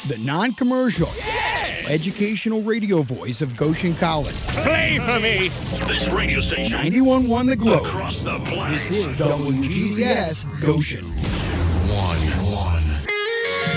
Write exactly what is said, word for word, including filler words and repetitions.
the non-commercial, yes! educational radio voice of Goshen College. Play for me! This radio station. ninety-one point one The Globe. Across the planet. This is W G C S Goshen. One.